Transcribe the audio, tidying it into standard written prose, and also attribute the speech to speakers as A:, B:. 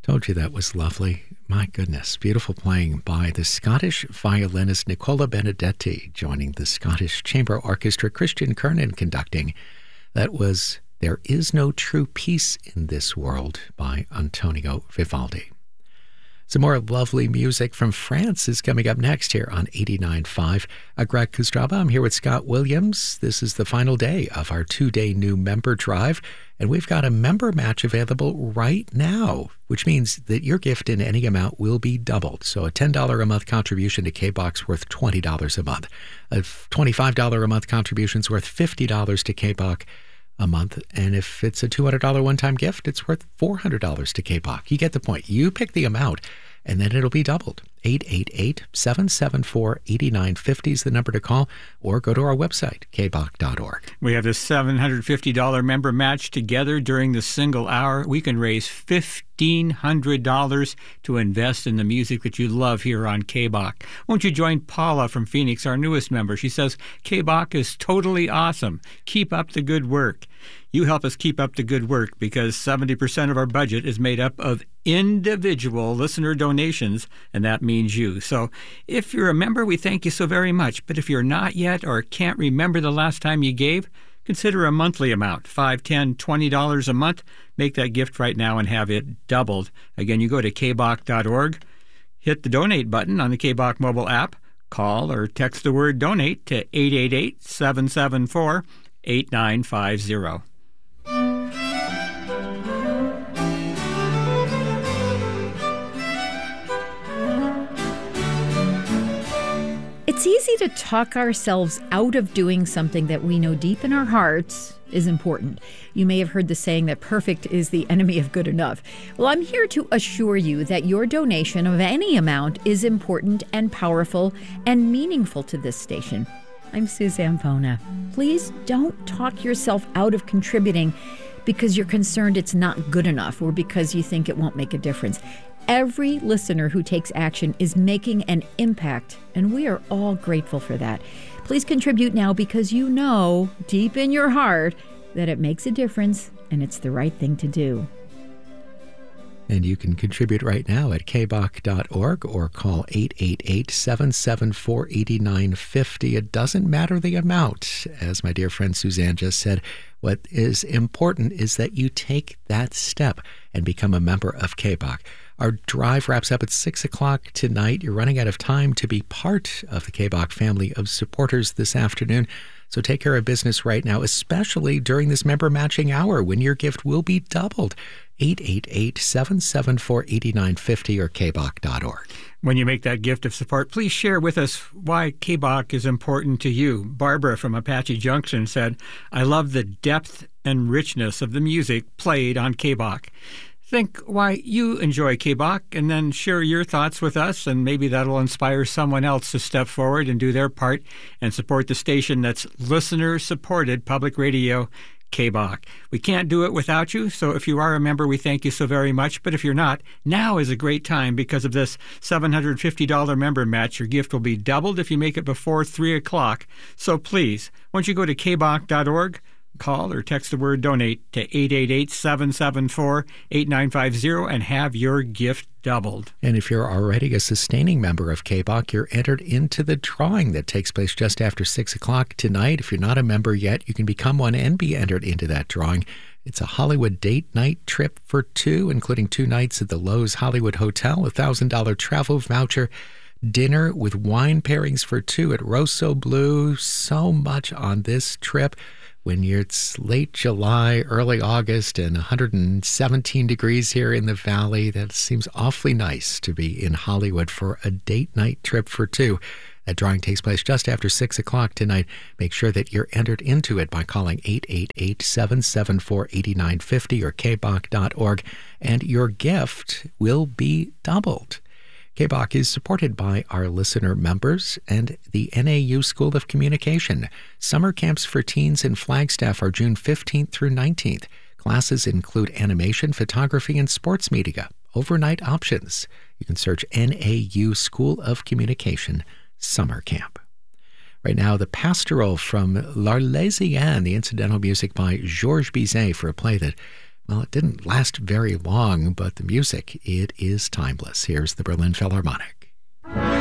A: Told you that was lovely. My goodness, beautiful playing by the Scottish violinist Nicola Benedetti, joining the Scottish Chamber Orchestra, Christian Kernan conducting. That was There Is No True Peace in This World by Antonio Vivaldi. Some more lovely music from France is coming up next here on 89.5. Greg Kustraba. I'm here with Scott Williams. This is the final day of our 2-day new member drive, and we've got a member match available right now, which means that your gift in any amount will be doubled. So a $10 a month contribution to K-Box worth $20 a month. A $25 a month contribution is worth $50 to K-Box a month, and if it's a $200 one-time gift, it's worth $400 to K-Box. You get the point. You pick the amount, and then it'll be doubled. 888-774-8950 is the number to call, or go to our website, kboc.org.
B: We have this $750 member match together during the single hour. We can raise $1,500 to invest in the music that you love here on KBOC. Won't you join Paula from Phoenix, our newest member? She says, KBOC is totally awesome. Keep up the good work. You help us keep up the good work because 70% of our budget is made up of individual listener donations, and that means you. So if you're a member, we thank you so very much. But if you're not yet or can't remember the last time you gave, consider a monthly amount, $5, $10, $20 a month. Make that gift right now and have it doubled. Again, you go to kboc.org, hit the donate button on the KBOC mobile app, call or text the word donate to 888-774-8950.
C: It's easy to talk ourselves out of doing something that we know deep in our hearts is important. You may have heard the saying that perfect is the enemy of good enough. Well, I'm here to assure you that your donation of any amount is important and powerful and meaningful to this station. I'm Suzanne Bona. Please don't talk yourself out of contributing because you're concerned it's not good enough or because you think it won't make a difference. Every listener who takes action is making an impact, and we are all grateful for that. Please contribute now because you know, deep in your heart, that it makes a difference and it's the right thing to do.
A: And you can contribute right now at kboc.org or call 888-774-8950. It doesn't matter the amount. As my dear friend Suzanne just said, what is important is that you take that step and become a member of KBOC. Our drive wraps up at 6 o'clock tonight. You're running out of time to be part of the KBOC family of supporters this afternoon. So take care of business right now, especially during this member matching hour when your gift will be doubled. 888-774-8950 or kboc.org.
B: When you make that gift of support, please share with us why KBOC is important to you. Barbara from Apache Junction said, I love the depth and richness of the music played on KBOC. Think why you enjoy KBOC and then share your thoughts with us, and maybe that'll inspire someone else to step forward and do their part and support the station that's listener-supported public radio, KBOC. We can't do it without you, so if you are a member, we thank you so very much. But if you're not, now is a great time because of this $750 member match. Your gift will be doubled if you make it before 3 o'clock. So please, once you go to kboc.org, call or text the word donate to 888-774-8950 and have your gift doubled.
A: And if you're already a sustaining member of KBOC, you're entered into the drawing that takes place just after 6 o'clock tonight. If you're not a member yet, you can become one and be entered into that drawing. It's a Hollywood date night trip for two, including 2 nights at the Lowe's Hollywood Hotel, a $1,000 travel voucher, dinner with wine pairings for 2 at Rosso Blue. So much on this trip. When it's late July, early August, and 117 degrees here in the valley, that seems awfully nice to be in Hollywood for a date night trip for 2. That drawing takes place just after 6 o'clock tonight. Make sure that you're entered into it by calling 888-774-8950 or kboc.org, and your gift will be doubled. KBOC is supported by our listener members and the NAU School of Communication. Summer camps for teens in Flagstaff are June 15th through 19th. Classes include animation, photography, and sports media. Overnight options. You can search NAU School of Communication Summer Camp. Right now, the Pastoral from L'Arlésienne, the incidental music by Georges Bizet for a play that Well, it didn't last very long, but the music, it is timeless. Here's the Berlin Philharmonic.